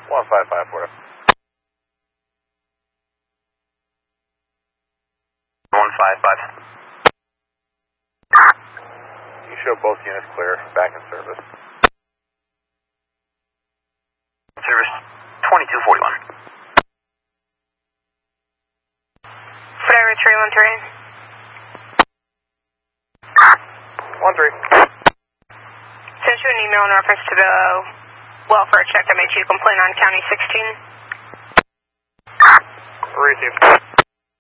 1554. 155. You show both units clear, back in service. Service 2241. Flyer 313. 13. Sent you an email in reference to the welfare check that made you complain on County 16. Received.